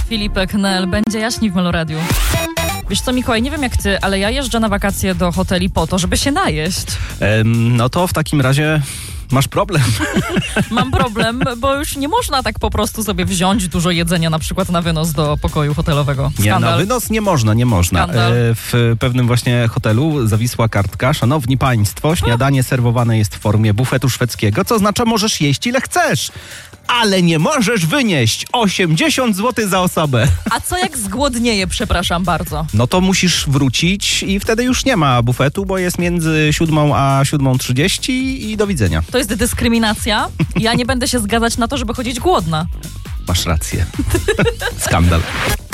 Filipek, Nel, będzie jaśni w Meloradiu. Wiesz co, Mikołaj, nie wiem jak ty, ale ja jeżdżę na wakacje do hoteli po to, żeby się najeść. No to w takim razie masz problem. Mam problem, bo już nie można tak po prostu sobie wziąć dużo jedzenia na przykład na wynos do pokoju hotelowego. Nie, na wynos nie można. Skandal. W pewnym właśnie hotelu zawisła kartka. Szanowni państwo, śniadanie serwowane jest w formie bufetu szwedzkiego, co oznacza, możesz jeść ile chcesz, ale nie możesz wynieść 80 zł za osobę. A co jak zgłodnieje, przepraszam bardzo? No to musisz wrócić i wtedy już nie ma bufetu, bo jest między 7 a 7:30 i do widzenia. To jest dyskryminacja. Ja nie będę się zgadzać na to, żeby chodzić głodna. Masz rację. Skandal.